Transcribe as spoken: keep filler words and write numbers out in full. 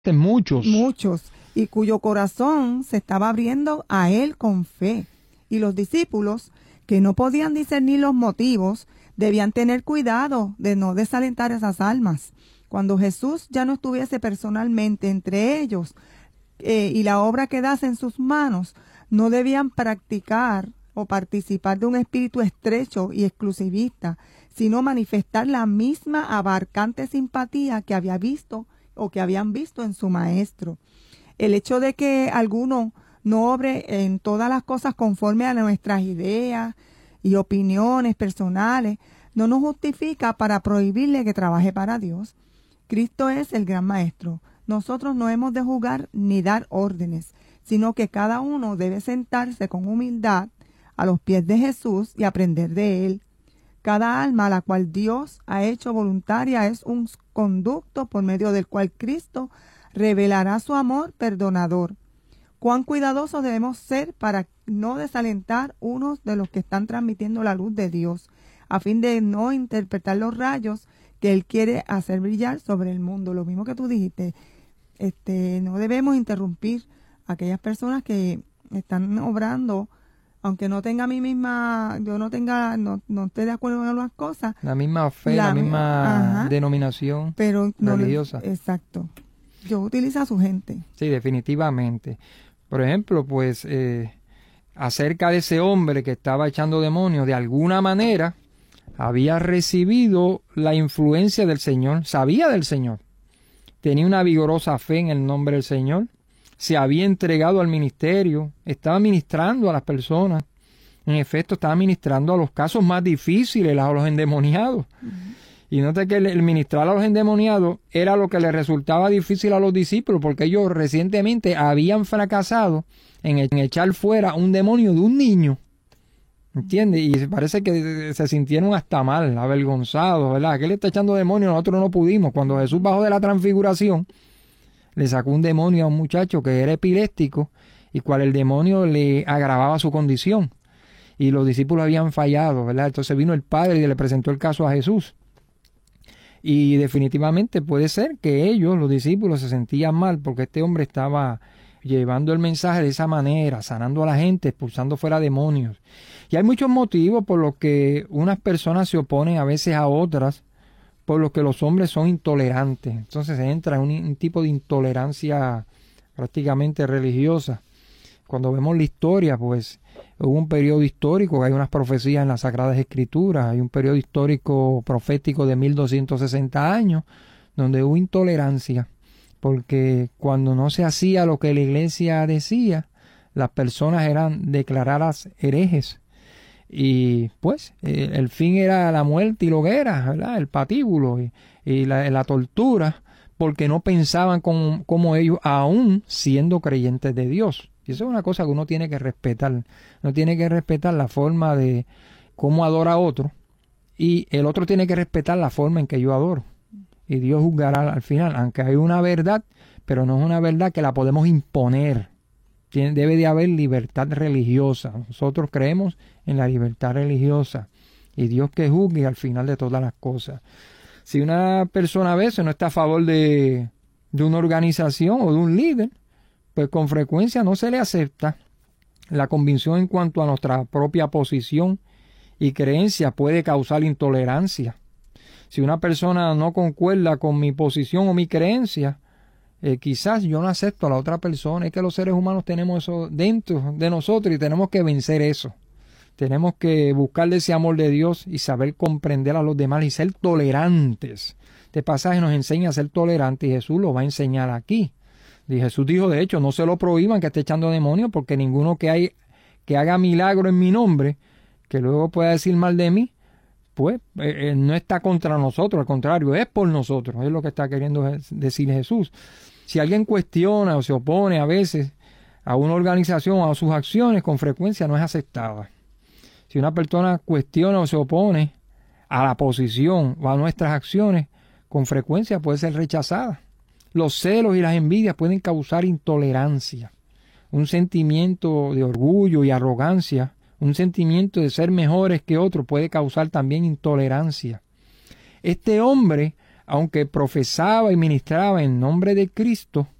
Muchos. Muchos, y cuyo corazón se estaba abriendo a él con fe. Y los discípulos, que no podían discernir los motivos, debían tener cuidado de no desalentar esas almas. Cuando Jesús ya no estuviese personalmente entre ellos eh, y la obra quedase en sus manos, no debían practicar o participar de un espíritu estrecho y exclusivista, sino manifestar la misma abarcante simpatía que había visto o que habían visto en su maestro. El hecho de que alguno no obre en todas las cosas conforme a nuestras ideas y opiniones personales no nos justifica para prohibirle que trabaje para Dios. Cristo es el gran maestro. Nosotros no hemos de juzgar ni dar órdenes, sino que cada uno debe sentarse con humildad a los pies de Jesús y aprender de él. Cada alma a la cual Dios ha hecho voluntaria es un conducto por medio del cual Cristo revelará su amor perdonador. Cuán cuidadosos debemos ser para no desalentar unos de los que están transmitiendo la luz de Dios, a fin de no interpretar los rayos que Él quiere hacer brillar sobre el mundo. Lo mismo que tú dijiste, este, no debemos interrumpir a aquellas personas que están obrando, aunque no tenga mi misma, yo no tenga, no, no esté de acuerdo en algunas cosas. La misma fe, la, la misma ajá, denominación pero no religiosa. Le, exacto. Yo utilizo a su gente. Sí, definitivamente. Por ejemplo, pues, eh, acerca de ese hombre que estaba echando demonios, de alguna manera había recibido la influencia del Señor, sabía del Señor, tenía una vigorosa fe en el nombre del Señor, se había entregado al ministerio, estaba ministrando a las personas, en efecto estaba ministrando a los casos más difíciles, a los endemoniados. Uh-huh. Y nota que el, el ministrar a los endemoniados era lo que le resultaba difícil a los discípulos, porque ellos recientemente habían fracasado en, en echar fuera un demonio de un niño. ¿Entiendes? Y parece que se sintieron hasta mal, avergonzados, ¿verdad? Que él está echando demonios, nosotros no pudimos. Cuando Jesús bajó de la transfiguración, le sacó un demonio a un muchacho que era epiléptico y cual el demonio le agravaba su condición. Y los discípulos habían fallado, ¿verdad? Entonces vino el Padre y le presentó el caso a Jesús. Y definitivamente puede ser que ellos, los discípulos, se sentían mal porque este hombre estaba llevando el mensaje de esa manera, sanando a la gente, expulsando fuera demonios. Y hay muchos motivos por los que unas personas se oponen a veces a otras, por los que los hombres son intolerantes. Entonces se entra en un, un tipo de intolerancia prácticamente religiosa. Cuando vemos la historia, pues hubo un periodo histórico, hay unas profecías en las Sagradas Escrituras, hay un periodo histórico profético de mil doscientos sesenta años, donde hubo intolerancia, porque cuando no se hacía lo que la iglesia decía, las personas eran declaradas herejes. Y pues eh, el fin era la muerte y la hoguera, ¿verdad? El patíbulo y, y la, la tortura, porque no pensaban como, como ellos, aún siendo creyentes de Dios. Y eso es una cosa que uno tiene que respetar. Uno tiene que respetar la forma de cómo adora a otro, y el otro tiene que respetar la forma en que yo adoro. Y Dios juzgará al final, aunque hay una verdad, pero no es una verdad que la podemos imponer. Tiene, debe de haber libertad religiosa. Nosotros creemos en la libertad religiosa y Dios que juzgue al final de todas las cosas. Si una persona a veces no está a favor de, de una organización o de un líder, pues con frecuencia no se le acepta. La convicción en cuanto a nuestra propia posición y creencia puede causar intolerancia. Si una persona no concuerda con mi posición o mi creencia, Eh, quizás yo no acepto a la otra persona. Es que los seres humanos tenemos eso dentro de nosotros y tenemos que vencer eso. Tenemos que buscarle ese amor de Dios y saber comprender a los demás y ser tolerantes. Este pasaje nos enseña a ser tolerantes y Jesús lo va a enseñar aquí. Y Jesús dijo, de hecho, no se lo prohíban que esté echando demonios, porque ninguno que, hay, que haga milagro en mi nombre, que luego pueda decir mal de mí, pues eh, no está contra nosotros, al contrario, es por nosotros. Es lo que está queriendo decir Jesús. Si alguien cuestiona o se opone a veces a una organización o a sus acciones, con frecuencia no es aceptada. Si una persona cuestiona o se opone a la posición o a nuestras acciones, con frecuencia puede ser rechazada. Los celos y las envidias pueden causar intolerancia, un sentimiento de orgullo y arrogancia, un sentimiento de ser mejores que otros puede causar también intolerancia. Este hombre aunque profesaba y ministraba en nombre de Cristo,